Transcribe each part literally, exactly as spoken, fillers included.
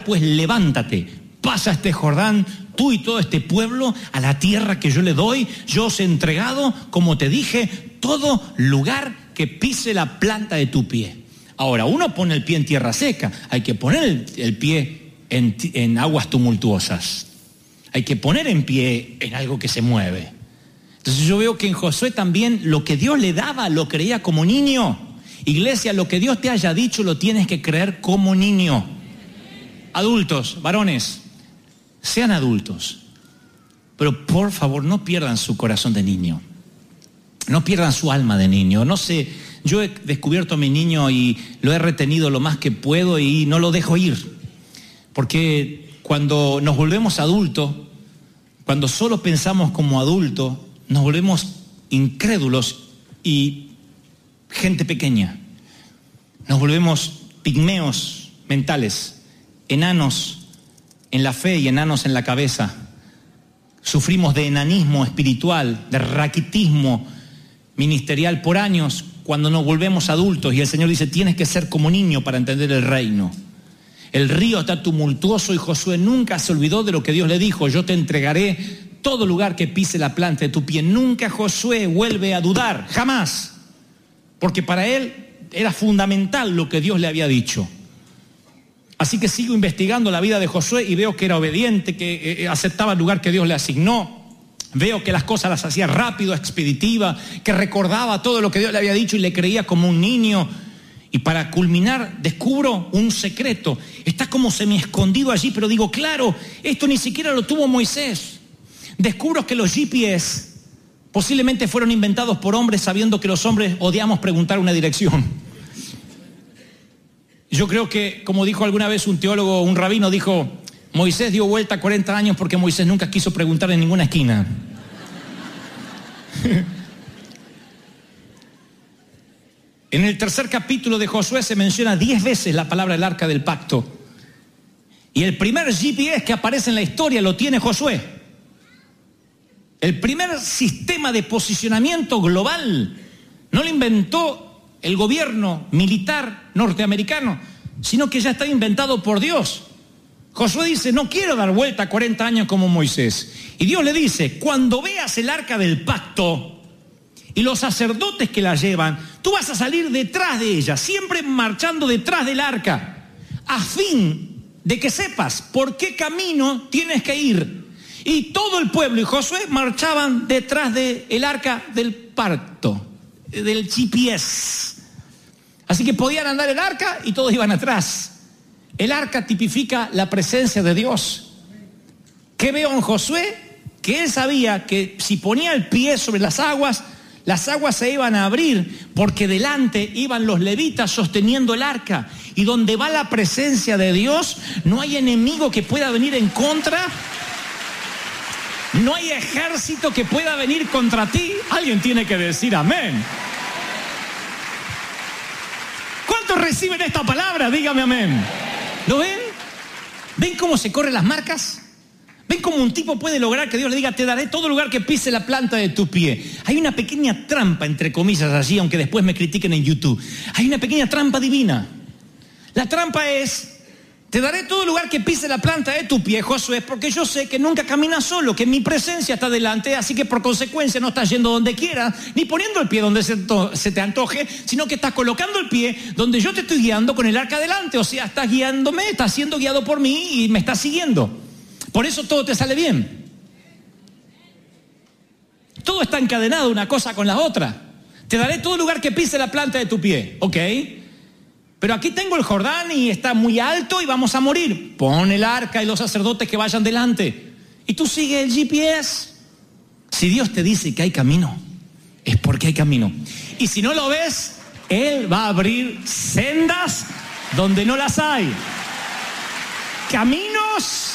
pues levántate, pasa este Jordán, tú y todo este pueblo, a la tierra que yo le doy. Yo os he entregado, como te dije, todo lugar que pise la planta de tu pie. Ahora, uno pone el pie en tierra seca, hay que poner el, el pie en, en aguas tumultuosas. Hay que poner en pie en algo que se mueve. Entonces yo veo que en Josué también lo que Dios le daba lo creía como niño. Iglesia, lo que Dios te haya dicho lo tienes que creer como niño. Adultos, varones, sean adultos, pero por favor no pierdan su corazón de niño. No pierdan su alma de niño. No sé, yo he descubierto a mi niño y lo he retenido lo más que puedo y no lo dejo ir. Porque cuando nos volvemos adultos, cuando solo pensamos como adultos, nos volvemos incrédulos y gente pequeña. Nos volvemos pigmeos mentales, enanos en la fe y enanos en la cabeza. Sufrimos de enanismo espiritual, de raquitismo ministerial por años cuando nos volvemos adultos y el Señor dice, tienes que ser como niño para entender el reino. El río está tumultuoso y Josué nunca se olvidó de lo que Dios le dijo, yo te entregaré todo lugar que pise la planta de tu pie. Nunca Josué vuelve a dudar, jamás, porque para él era fundamental lo que Dios le había dicho. Así que sigo investigando la vida de Josué y veo que era obediente, que eh, aceptaba el lugar que Dios le asignó. Veo que las cosas las hacía rápido, expeditiva, que recordaba todo lo que Dios le había dicho y le creía como un niño. Y para culminar, descubro un secreto. Está como semi escondido allí, pero digo, claro, esto ni siquiera lo tuvo Moisés. Descubro que los G P S posiblemente fueron inventados por hombres sabiendo que los hombres odiamos preguntar una dirección. Yo creo que, como dijo alguna vez un teólogo, un rabino, dijo, Moisés dio vuelta cuarenta años porque Moisés nunca quiso preguntar en ninguna esquina. En el tercer capítulo de Josué se menciona diez veces la palabra el arca del pacto. Y el primer G P S que aparece en la historia lo tiene Josué. El primer sistema de posicionamiento global no lo inventó el gobierno militar norteamericano, sino que ya está inventado por Dios. Josué dice, no quiero dar vuelta cuarenta años como Moisés. Y Dios le dice, cuando veas el arca del pacto y los sacerdotes que la llevan, tú vas a salir detrás de ella, siempre marchando detrás del arca, a fin de que sepas por qué camino tienes que ir. Y todo el pueblo y Josué marchaban detrás del arca del pacto, del G P S. Así que podían andar el arca y todos iban atrás. El arca tipifica la presencia de Dios. ¿Qué veo en Josué? Que él sabía que si ponía el pie sobre las aguas, las aguas se iban a abrir, porque delante iban los levitas sosteniendo el arca. Y donde va la presencia de Dios, no hay enemigo que pueda venir en contra. No hay ejército que pueda venir contra ti. Alguien tiene que decir amén. ¿Cuántos reciben esta palabra? Dígame amén. ¿Lo ven? ¿Ven cómo se corren las marcas? ¿Ven cómo un tipo puede lograr que Dios le diga, te daré todo lugar que pise la planta de tu pie? Hay una pequeña trampa, entre comillas, allí, aunque después me critiquen en YouTube. Hay una pequeña trampa divina. La trampa es, te daré todo lugar que pise la planta de tu pie, Josué, porque yo sé que nunca caminas solo, que mi presencia está delante, así que por consecuencia no estás yendo donde quieras, ni poniendo el pie donde se, se te antoje, sino que estás colocando el pie donde yo te estoy guiando con el arca delante. O sea, estás guiándome, estás siendo guiado por mí y me estás siguiendo. Por eso todo te sale bien. Todo está encadenado una cosa con la otra. Te daré todo lugar que pise la planta de tu pie, ¿ok? Pero aquí tengo el Jordán y está muy alto y vamos a morir. Pon el arca y los sacerdotes que vayan delante. Y tú sigue el G P S. Si Dios te dice que hay camino, es porque hay camino. Y si no lo ves, Él va a abrir sendas donde no las hay. Caminos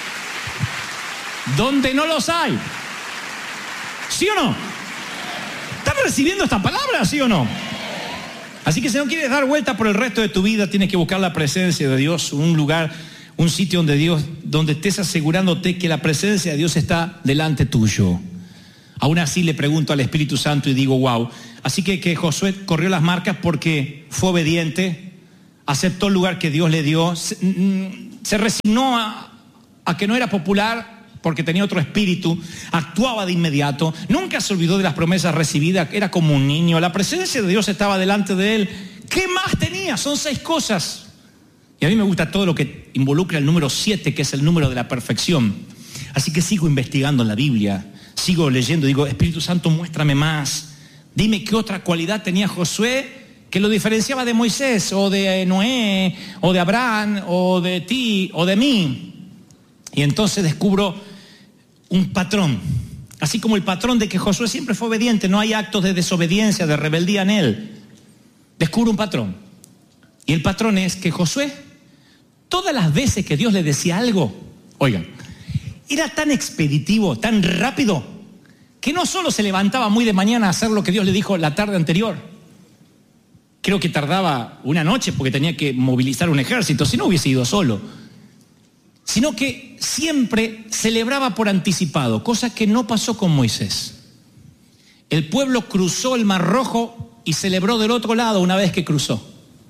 donde no los hay. ¿Sí o no? ¿Estás recibiendo esta palabra, sí o no? Así que si no quieres dar vuelta por el resto de tu vida, tienes que buscar la presencia de Dios, un lugar, un sitio donde Dios, donde estés asegurándote que la presencia de Dios está delante tuyo. Aún así le pregunto al Espíritu Santo y digo, wow. Así que, que Josué corrió las marcas porque fue obediente, aceptó el lugar que Dios le dio. se resignó a, a que no era popular porque tenía otro espíritu, actuaba de inmediato, nunca se olvidó de las promesas recibidas, era como un niño, la presencia de Dios estaba delante de él. ¿Qué más tenía? Son seis cosas. Y a mí me gusta todo lo que involucra el número siete, que es el número de la perfección. Así que sigo investigando en la Biblia, sigo leyendo, digo, Espíritu Santo, muéstrame más. Dime qué otra cualidad tenía Josué que lo diferenciaba de Moisés, o de Noé, o de Abraham, o de ti, o de mí. Y entonces descubro un patrón. Así como el patrón de que Josué siempre fue obediente, no hay actos de desobediencia, de rebeldía en él. Descubro un patrón. Y el patrón es que Josué, todas las veces que Dios le decía algo, oigan, era tan expeditivo, tan rápido, que no solo se levantaba muy de mañana a hacer lo que Dios le dijo la tarde anterior. Creo que tardaba una noche porque tenía que movilizar un ejército, si no hubiese ido solo. Sino que siempre celebraba por anticipado, cosa que no pasó con Moisés. El pueblo cruzó el Mar Rojo y celebró del otro lado una vez que cruzó.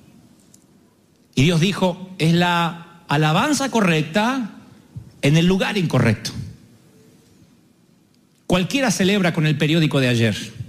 Y Dios dijo, es la alabanza correcta en el lugar incorrecto. Cualquiera celebra con el periódico de ayer.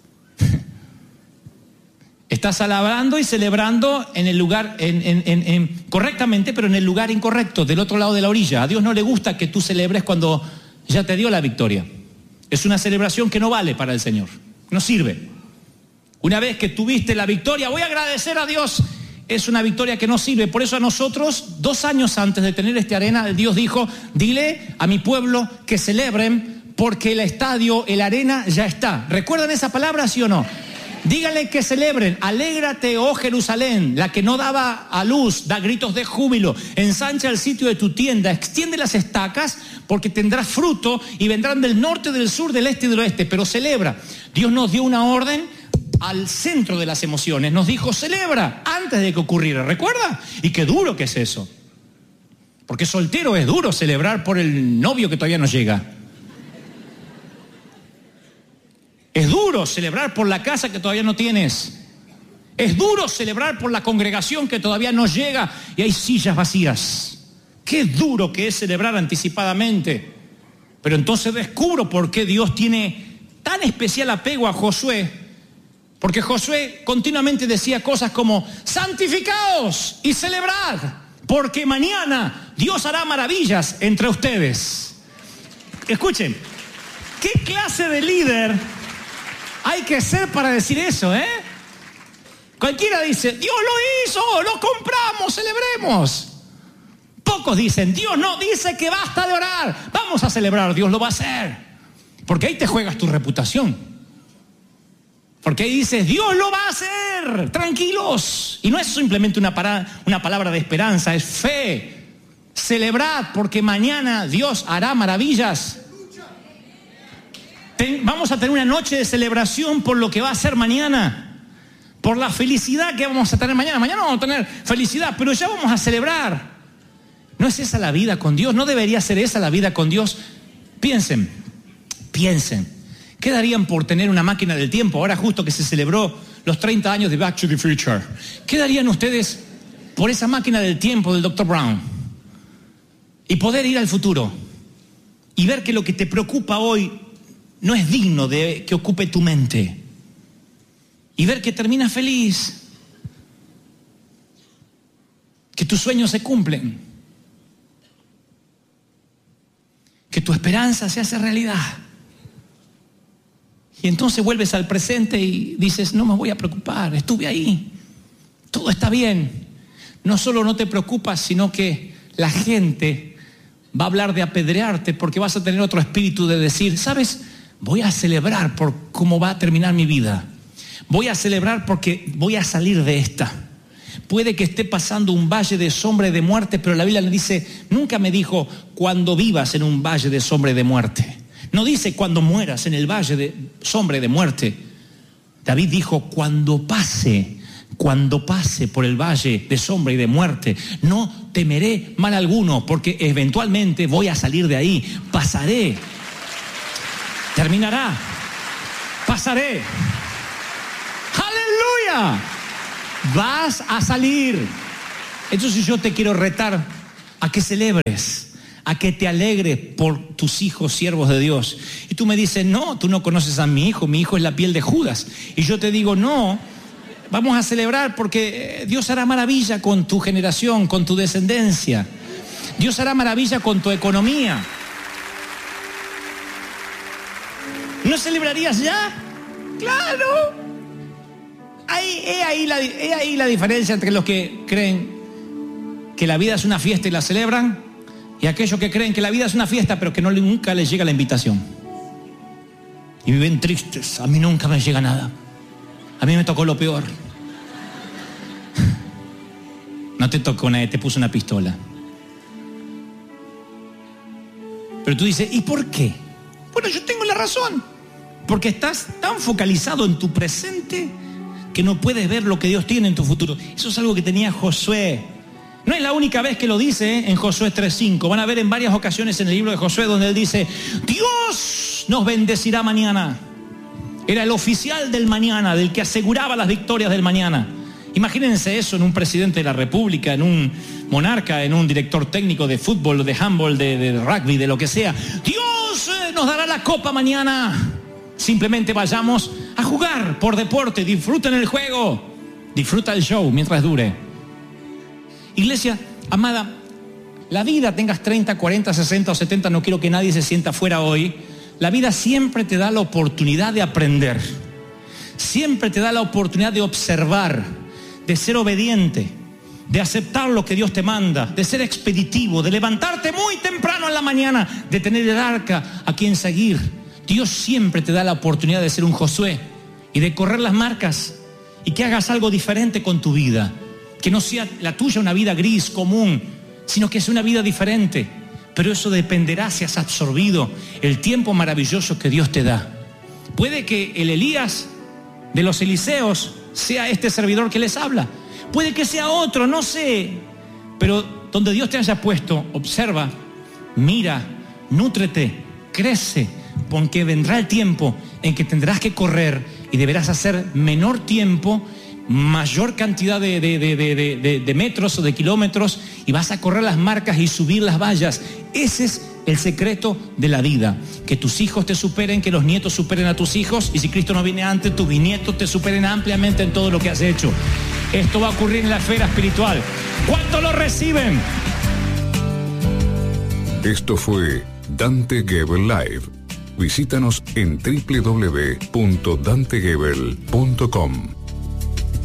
Estás alabando y celebrando en el lugar, en, en, en, en, correctamente, pero en el lugar incorrecto, del otro lado de la orilla. A Dios no le gusta que tú celebres cuando ya te dio la victoria. Es una celebración que no vale para el Señor, no sirve. Una vez que tuviste la victoria, voy a agradecer a Dios, es una victoria que no sirve. Por eso a nosotros, dos años antes de tener esta arena, Dios dijo, dile a mi pueblo que celebren porque el estadio, el arena ya está. ¿Recuerdan esa palabra, sí o no? Díganle que celebren, alégrate, oh Jerusalén, la que no daba a luz, da gritos de júbilo, ensancha el sitio de tu tienda, extiende las estacas, porque tendrás fruto y vendrán del norte, del sur, del este y del oeste, pero celebra. Dios nos dio una orden al centro de las emociones, nos dijo, celebra, antes de que ocurriera, ¿recuerda? Y qué duro que es eso, porque soltero es duro celebrar por el novio que todavía no llega. Es duro celebrar por la casa que todavía no tienes. Es duro celebrar por la congregación que todavía no llega y hay sillas vacías. Qué duro que es celebrar anticipadamente. Pero entonces descubro por qué Dios tiene tan especial apego a Josué. Porque Josué continuamente decía cosas como, santificaos y celebrad, porque mañana Dios hará maravillas entre ustedes. Escuchen, ¿qué clase de líder hay que ser para decir eso, eh? Cualquiera dice, Dios lo hizo, lo compramos, celebremos. Pocos dicen, Dios no, dice que basta de orar, vamos a celebrar, Dios lo va a hacer. Porque ahí te juegas tu reputación. Porque ahí dices, Dios lo va a hacer, tranquilos. Y no es simplemente una, para, una palabra de esperanza, es fe. Celebrad, porque mañana Dios hará maravillas. Vamos a tener una noche de celebración por lo que va a ser mañana, por la felicidad que vamos a tener mañana. Mañana vamos a tener felicidad, pero ya vamos a celebrar. ¿No es esa la vida con Dios? ¿No debería ser esa la vida con Dios? Piensen, piensen. ¿Qué darían por tener una máquina del tiempo? Ahora justo que se celebró los treinta años de Back to the Future. ¿Qué darían ustedes por esa máquina del tiempo del doctor Brown? Y poder ir al futuro y ver que lo que te preocupa hoy no es digno de que ocupe tu mente. Y ver que terminas feliz. Que tus sueños se cumplen. Que tu esperanza se hace realidad. Y entonces vuelves al presente y dices, no me voy a preocupar, estuve ahí. Todo está bien. No solo no te preocupas, sino que la gente va a hablar de apedrearte porque vas a tener otro espíritu de decir, ¿sabes? Voy a celebrar por cómo va a terminar mi vida. Voy a celebrar porque voy a salir de esta. Puede que esté pasando un valle de sombra y de muerte, pero la Biblia le dice, nunca me dijo cuando vivas en un valle de sombra y de muerte. No dice cuando mueras en el valle de sombra y de muerte. David dijo cuando pase, cuando pase por el valle de sombra y de muerte, no temeré mal alguno, porque eventualmente voy a salir de ahí, pasaré. Terminará. Pasaré. ¡Aleluya! Vas a salir. Entonces yo te quiero retar a que celebres, a que te alegres por tus hijos siervos de Dios. Y tú me dices, no, tú no conoces a mi hijo, mi hijo es la piel de Judas. Y yo te digo, no, vamos a celebrar porque Dios hará maravilla con tu generación, con tu descendencia. Dios hará maravilla con tu economía. ¿No celebrarías ya? ¡Claro! Ahí, he, ahí la, he ahí la diferencia entre los que creen que la vida es una fiesta y la celebran, y aquellos que creen que la vida es una fiesta pero que no, nunca les llega la invitación. Y viven tristes. A mí nunca me llega nada. A mí me tocó lo peor. No te tocó nadie, te puso una pistola. Pero tú dices, ¿y por qué? Bueno, yo tengo la razón. Porque estás tan focalizado en tu presente que no puedes ver lo que Dios tiene en tu futuro. Eso es algo que tenía Josué. No es la única vez que lo dice, ¿eh? En Josué tres cinco. Van a ver en varias ocasiones en el libro de Josué donde él dice, Dios nos bendecirá mañana. Era el oficial del mañana, del que aseguraba las victorias del mañana. Imagínense eso en un presidente de la República, en un monarca, en un director técnico de fútbol, de handball, de, de rugby, de lo que sea. Dios eh, nos dará la copa mañana. Simplemente vayamos a jugar por deporte, disfruten el juego, disfruta el show mientras dure. Iglesia, amada, la vida, tengas treinta, cuarenta, sesenta o setenta, no quiero que nadie se sienta fuera hoy. La vida siempre te da la oportunidad de aprender. Siempre te da la oportunidad de observar, de ser obediente, de aceptar lo que Dios te manda, de ser expeditivo, de levantarte muy temprano en la mañana, de tener el arca a quien seguir. Dios siempre te da la oportunidad de ser un Josué y de correr las marcas y que hagas algo diferente con tu vida. Que no sea la tuya una vida gris, común, sino que sea una vida diferente. Pero eso dependerá si has absorbido el tiempo maravilloso que Dios te da. Puede que el Elías de los Eliseos sea este servidor que les habla. Puede que sea otro, no sé. Pero donde Dios te haya puesto, observa, mira, nútrete, crece. Porque vendrá el tiempo en que tendrás que correr y deberás hacer menor tiempo, mayor cantidad de, de, de, de, de, de metros o de kilómetros, y vas a correr las marcas y subir las vallas. Ese es el secreto de la vida. Que tus hijos te superen, que los nietos superen a tus hijos, y si Cristo no viene antes, tus bisnietos te superen ampliamente en todo lo que has hecho. Esto va a ocurrir en la esfera espiritual. ¿Cuántos lo reciben? Esto fue Dante Gebel Live. Visítanos en doble u doble u doble u punto dante gebel punto com.